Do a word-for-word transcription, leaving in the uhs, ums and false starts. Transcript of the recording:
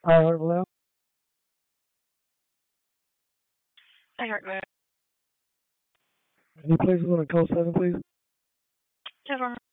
All right, well, I heard that. any places on the call seven, please? Hold on.